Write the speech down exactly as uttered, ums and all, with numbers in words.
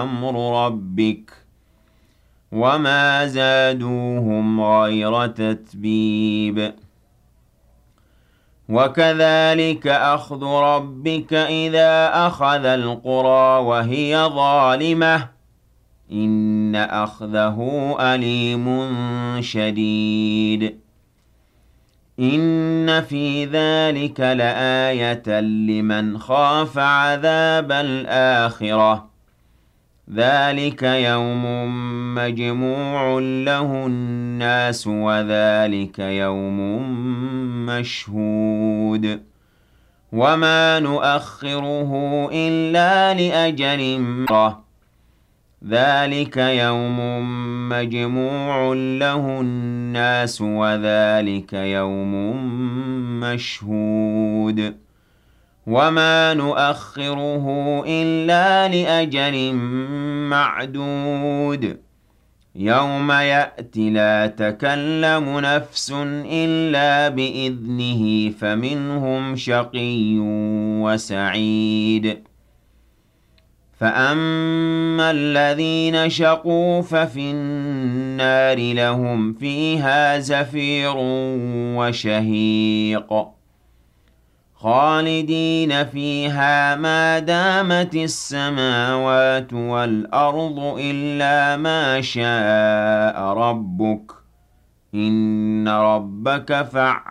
أمر ربك وما زادوهم غير تتبيب وكذلك أخذ ربك إذا أخذ القرى وهي ظالمة إن أخذه أليم شديد إن في ذلك لآية لمن خاف عذاب الآخرة ذلك يوم مجموع له الناس وذلك يوم مشهود وما نؤخره إلا لأجل مسمى ذلك يوم مجموع له الناس وذلك يوم مشهود وما نؤخره إلا لأجل معدود يوم يأتي لا تكلم نفس إلا بإذنه فمنهم شقي وسعيد فأما الذين شقوا ففي النار لهم فيها زفير وشهيق خالدين فيها ما دامت السماوات والأرض إلا ما شاء ربك إن ربك فعال